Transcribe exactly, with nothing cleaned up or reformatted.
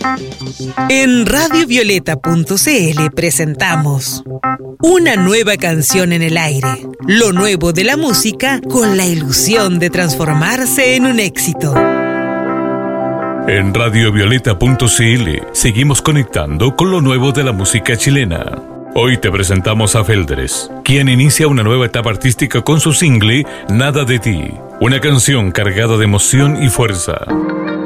En radio violeta punto c l presentamos una nueva canción en el aire, lo nuevo de la música con la ilusión de transformarse en un éxito. En radio violeta punto c l seguimos conectando con lo nuevo de la música chilena. Hoy te presentamos a Feldres, quien inicia una nueva etapa artística con su single Nada de ti, una canción cargada de emoción y fuerza.